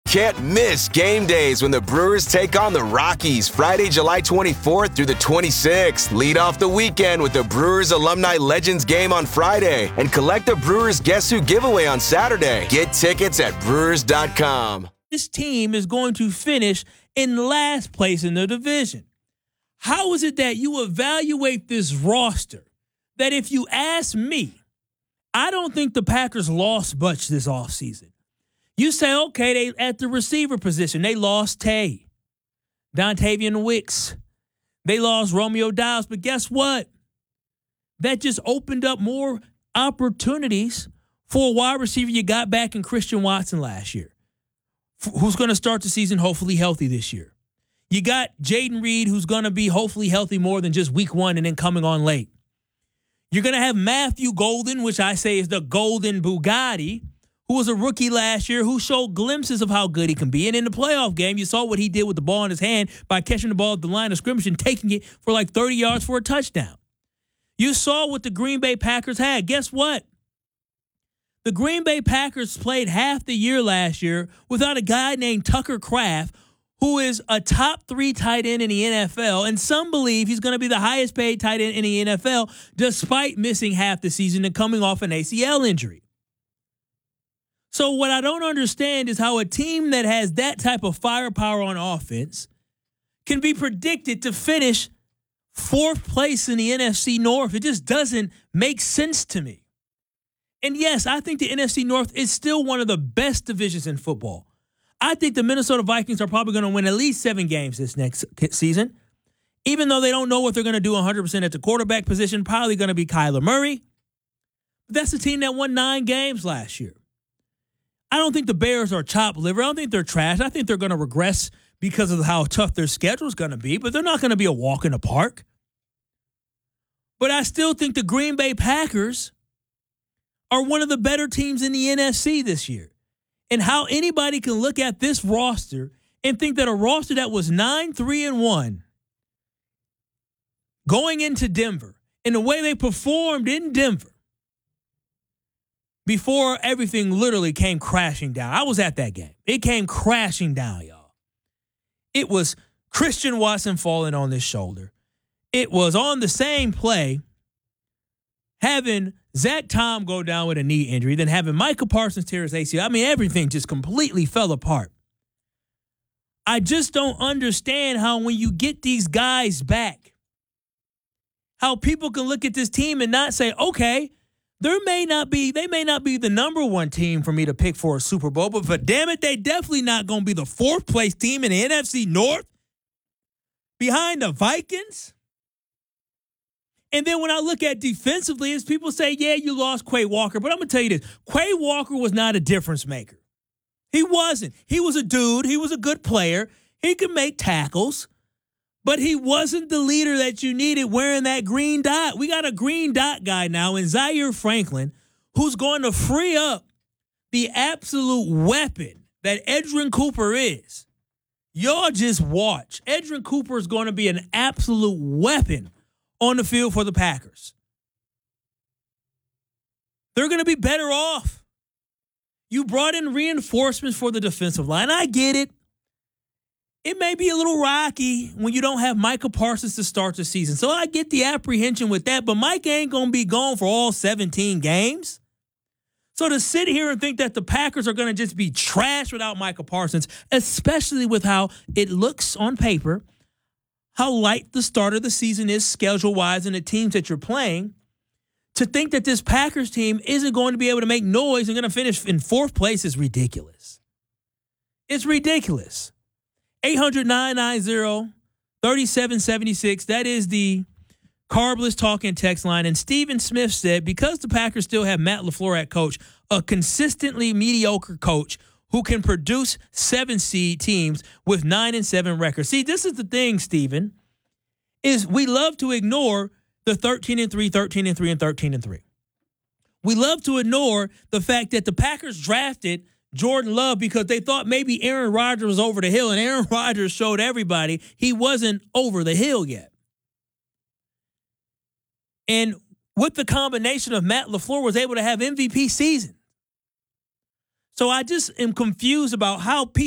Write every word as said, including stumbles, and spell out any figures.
Can't miss game days when the Brewers take on the Rockies Friday, July twenty-fourth through the twenty-sixth. Lead off the weekend with the Brewers Alumni Legends game on Friday and collect the Brewers Guess Who giveaway on Saturday. Get tickets at brewers dot com. This team is going to finish in last place in the division. How is it that you evaluate this roster that if you ask me, I don't think the Packers lost much this offseason. You say, okay, they at the receiver position, they lost Tay, Dontavian Wicks. They lost Romeo Doubs. But guess what? That just opened up more opportunities for a wide receiver you got back in Christian Watson last year, who's going to start the season hopefully healthy this year. You got Jaden Reed, who's going to be hopefully healthy more than just week one and then coming on late. You're going to have Matthew Golden, which I say is the Golden Bugatti, who was a rookie last year, who showed glimpses of how good he can be. And in the playoff game, you saw what he did with the ball in his hand by catching the ball at the line of scrimmage and taking it for like thirty yards for a touchdown. You saw what the Green Bay Packers had. Guess what? The Green Bay Packers played half the year last year without a guy named Tucker Kraft, who is a top three tight end in the N F L, and some believe he's going to be the highest paid tight end in the N F L despite missing half the season and coming off an A C L injury. So what I don't understand is how a team that has that type of firepower on offense can be predicted to finish fourth place in the N F C North. It just doesn't make sense to me. And yes, I think the N F C North is still one of the best divisions in football. I think the Minnesota Vikings are probably going to win at least seven games this next season. Even though they don't know what they're going to do one hundred percent at the quarterback position, probably going to be Kyler Murray. But that's the team that won nine games last year. I don't think the Bears are chopped liver. I don't think they're trash. I think they're going to regress because of how tough their schedule is going to be, but they're not going to be a walk in the park. But I still think the Green Bay Packers are one of the better teams in the N F C this year. And how anybody can look at this roster and think that a roster that was nine three and one going into Denver and the way they performed in Denver before everything literally came crashing down. I was at that game. It came crashing down, y'all. It was Christian Watson falling on his shoulder. It was on the same play having Zach Tom go down with a knee injury, then having Micah Parsons tear his A C L. I mean, everything just completely fell apart. I just don't understand how when you get these guys back, how people can look at this team and not say, okay, there may not be, they may not be the number one team for me to pick for a Super Bowl, but, but damn it, they definitely not going to be the fourth place team in the N F C North behind the Vikings. And then when I look at defensively, as people say, yeah, you lost Quay Walker. But I'm going to tell you this. Quay Walker was not a difference maker. He wasn't. He was a dude. He was a good player. He could make tackles. But he wasn't the leader that you needed wearing that green dot. We got a green dot guy now in Zaire Franklin who's going to free up the absolute weapon that Edgerrin Cooper is. Y'all just watch. Edgerrin Cooper is going to be an absolute weapon on the field for the Packers. They're going to be better off. You brought in reinforcements for the defensive line. I get it. It may be a little rocky when you don't have Micah Parsons to start the season. So I get the apprehension with that, but Mike ain't going to be gone for all seventeen games. So to sit here and think that the Packers are going to just be trash without Micah Parsons, especially with how it looks on paper, how light the start of the season is schedule-wise and the teams that you're playing, to think that this Packers team isn't going to be able to make noise and going to finish in fourth place is ridiculous. It's ridiculous. eight hundred, nine nine zero, three seven seven six. That is the Carbless Talking text line. And Stephen Smith said, because the Packers still have Matt LaFleur at coach, a consistently mediocre coach who can produce seven seed teams with nine and seven records. See, this is the thing, Stephen, is we love to ignore the thirteen and three, thirteen and three, and thirteen and three. We love to ignore the fact that the Packers drafted Jordan Love because they thought maybe Aaron Rodgers was over the hill, and Aaron Rodgers showed everybody he wasn't over the hill yet. And with the combination of Matt LaFleur was able to have M V P season. So I just am confused about how people